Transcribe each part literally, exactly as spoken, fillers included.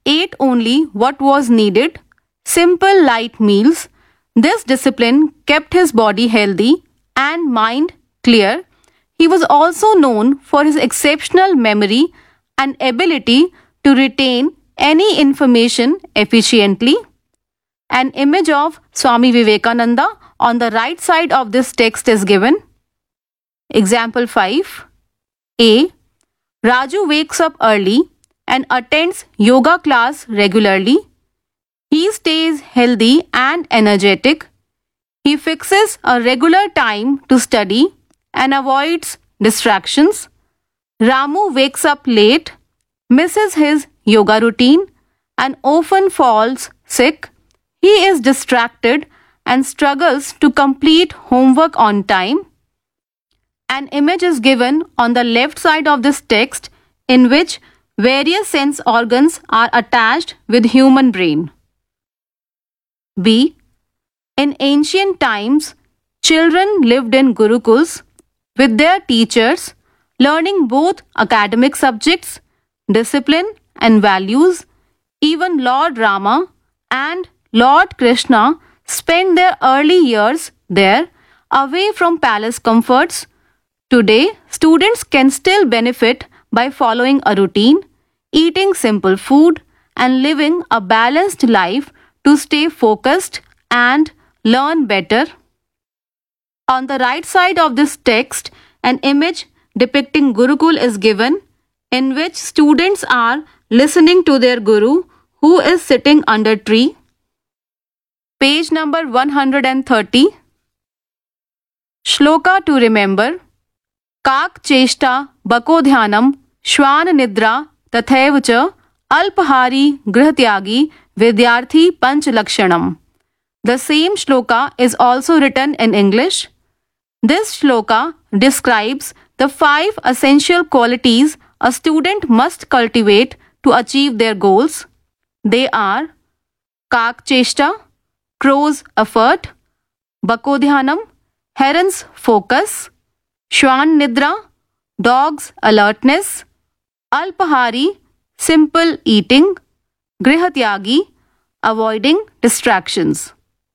ate only what was needed, simple light meals. This discipline kept his body healthy and mind clear. He was also known for his exceptional memory and ability to retain any information efficiently. An image of Swami Vivekananda on the right side of this text is given. Example five. A. Raju wakes up early and attends yoga class regularly. He stays healthy and energetic. He fixes a regular time to study and avoids distractions. Ramu wakes up late, misses his yoga routine, and often falls sick. He is distracted and struggles to complete homework on time. An image is given on the left side of this text in which various sense organs are attached with human brain. B. In ancient times, children lived in gurukuls with their teachers, learning both academic subjects, discipline and values. Even Lord Rama and Lord Krishna spent their early years there, away from palace comforts. Today, students can still benefit by following a routine, eating simple food, and living a balanced life to stay focused and learn better. On the right side of this text, an image depicting Gurukul is given, in which students are listening to their guru who is sitting under tree. Page number one hundred thirty. Shloka to remember. Kak cheshta bako dhyanam shwan nidra tathaiv cha alpahari grihatyagi vidyarthi panch lakshanam. The same shloka is also written in English. This shloka describes the five essential qualities a student must cultivate to achieve their goals. They are Kak cheshta, crow's effort; Bako dhyanam, heron's focus; Shwan nidra, dog's alertness; Alpahari, simple eating; Grihatyagi, avoiding distractions.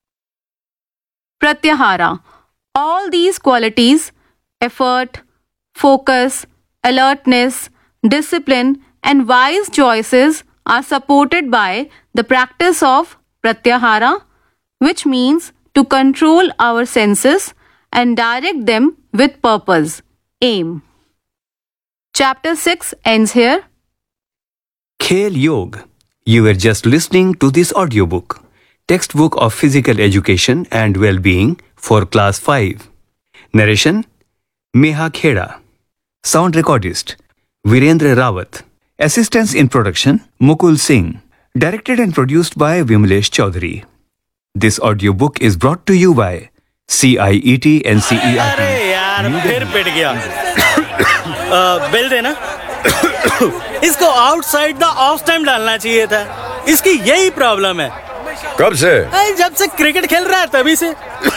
Pratyahara. All these qualities, effort, focus, alertness, discipline, and wise choices are supported by the practice of Pratyahara, which means to control our senses and direct them with purpose, aim. Chapter six ends here. Khel Yog. You were just listening to this audiobook, textbook of physical education and well-being for class five. Narration Meha Kheda. Sound recordist Virendra Rawat. Assistance in production Mukul Singh. Directed and produced by Vimlesh Chaudhary. This audiobook is brought to you by C I E T N C E R T. अरे यार फिर पिट गया। Bill देना। इसको outside the of time डालना चाहिए था। इसकी यही प्रॉब्लम है। कब से? जब से क्रिकेट खेल रहा है तभी से।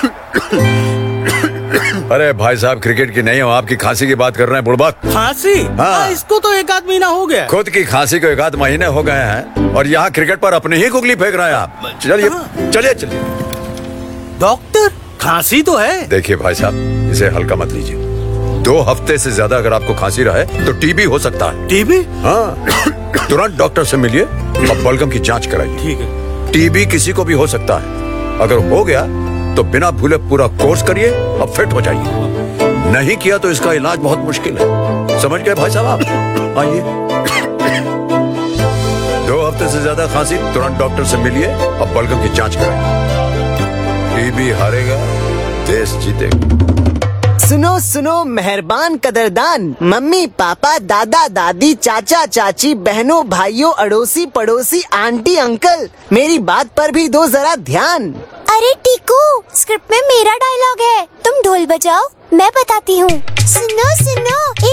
अरे भाई साहब क्रिकेट की नहीं हो, आपकी खांसी की बात कर रहे हैं बुड़बक। खांसी? हाँ। इसको तो एक आध महीना हो गया। खुद की खांसी को एक आध महीने हो गए हैं और यहाँ क्रिकेट पर अपने ही गुगली फेंक रहे हैं आप। चलिए चलिए चलिए। डॉक्टर खांसी तो है। देखिए भाई साहब इसे हल्का मत लीजिए। दो हफ्ते से ज्यादा अगर आपको खांसी रहे तो टीबी हो सकता है। टीबी? हाँ। तुरंत डॉक्टर से मिलिए और बलगम की जांच कराइए। ठीक है। टीबी किसी को भी हो सकता है। अगर हो गया तो बिना भूले पूरा कोर्स करिए और फिट हो जाइए। नहीं किया तो इसका इलाज बहुत मुश्किल है। समझ गए भाई साहब आप? आइए। दो हफ्ते से ज्यादा खांसी, तुरंत डॉक्टर से मिलिए और बलगम की जांच कराइए। टीबी हारेगा, देश जीतेगा। सुनो सुनो मेहरबान कदरदान, मम्मी पापा दादा दादी चाचा चाची बहनों भाइयों अड़ोसी पड़ोसी आंटी अंकल, मेरी बात पर भी दो जरा ध्यान। अरे टीकू, स्क्रिप्ट में मेरा डायलॉग है, तुम ढोल बजाओ, मैं बताती हूँ। सुनो सुनो